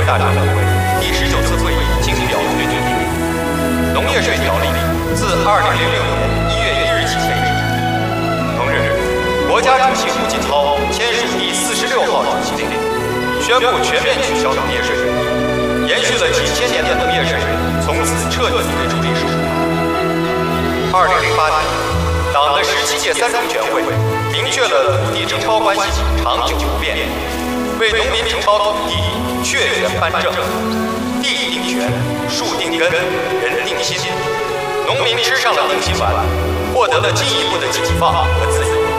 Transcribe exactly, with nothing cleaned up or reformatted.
大常委会第十九次会议经表决决定，农业税条例自二零零六年一月一日起废止。同日，国家主席胡锦涛签署第四十六号主席令，宣布全面取消农业税，延续了几千年的农业税从此彻底退出历史舞台。二零零八年，党的十七届三中全会明确了土地承包关系长久不变，为农民承包土地确权颁证，地定权，树定根，人定心，农民吃上了定心丸，获得了进一步的解放和自由。